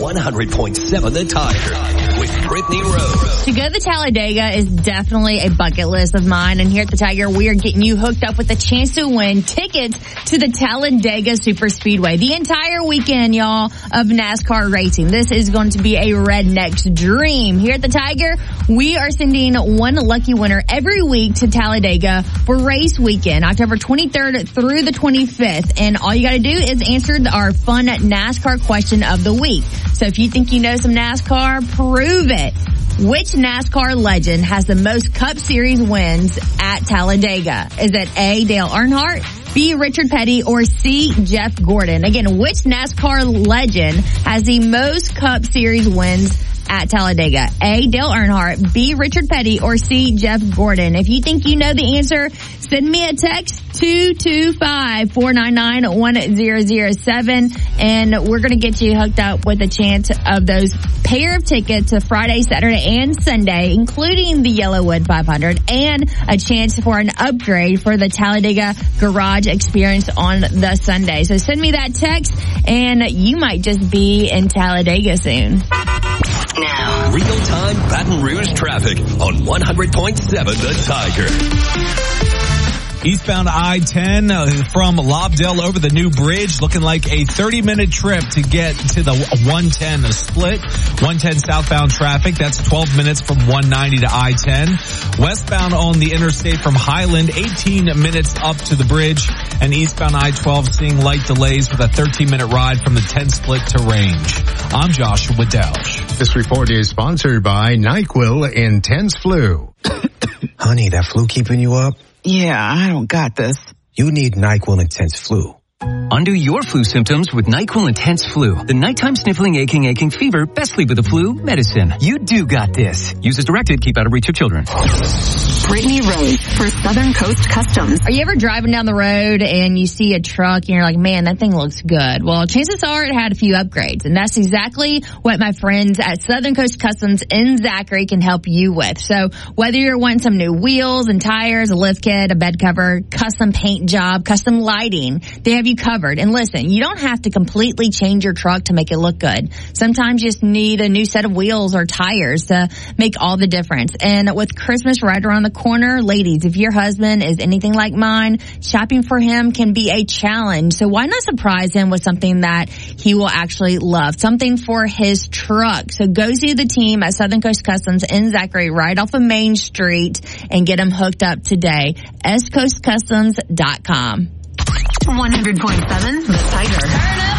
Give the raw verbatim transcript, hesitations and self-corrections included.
one hundred point seven The Tiger with Brittany Rose. To go to Talladega is definitely a bucket list of mine. And here at the Tiger, we are getting you hooked up with a chance to win tickets to the Talladega Superspeedway. The entire weekend, y'all, of NASCAR racing. This is going to be a redneck's dream. Here at the Tiger, we are sending one lucky winner every week to Talladega for race weekend, October twenty-third through the twenty-fifth. And all you got to do is answer our fun NASCAR question of the week. So if you think you know some NASCAR, prove it. Which NASCAR legend has the most Cup Series wins at Talladega? Is it A, Dale Earnhardt, B, Richard Petty, or C, Jeff Gordon? Again, which NASCAR legend has the most Cup Series wins at Talladega? A, Dale Earnhardt, B, Richard Petty, or C, Jeff Gordon? If you think you know the answer, send me a text, two two five, four nine nine, one zero zero seven, and we're going to get you hooked up with a chance of those pair of tickets to Friday, Saturday, and Sunday, including the Yellowwood five hundred, and a chance for an upgrade for the Talladega Garage Experience on the Sunday. So send me that text, and you might just be in Talladega soon. Now, real-time Baton Rouge traffic on one hundred point seven The Tiger. Eastbound I ten uh, from Lobdell over the new bridge, looking like a thirty minute trip to get to the one ten, the split. one ten southbound traffic, that's twelve minutes from one ninety to I ten. Westbound on the interstate from Highland, eighteen minutes up to the bridge. And eastbound I twelve seeing light delays with a thirteen minute ride from the ten split to Range. I'm Joshua Delge. This report is sponsored by NyQuil Intense Flu. Honey, that flu keeping you up? Yeah, I don't got this. You need NyQuil Intense Flu. Undo your flu symptoms with NyQuil Intense Flu. The nighttime sniffling, aching, aching fever, best sleep with the flu medicine. You do got this. Use as directed. Keep out of reach of children. Brittany Rose for Southern Coast Customs. Are you ever driving down the road and you see a truck and you're like, man, that thing looks good? Well, chances are it had a few upgrades, and that's exactly what my friends at Southern Coast Customs in Zachary can help you with. So whether you're wanting some new wheels and tires, a lift kit, a bed cover, custom paint job, custom lighting, they have you covered. And listen, you don't have to completely change your truck to make it look good. Sometimes you just need a new set of wheels or tires to make all the difference. And with Christmas right around the corner, ladies, if your husband is anything like mine, shopping for him can be a challenge. So why not surprise him with something that he will actually love? Something for his truck. So go see the team at Southern Coast Customs in Zachary right off of Main Street and get him hooked up today. S coast customs dot com. one hundred point seven The Tiger.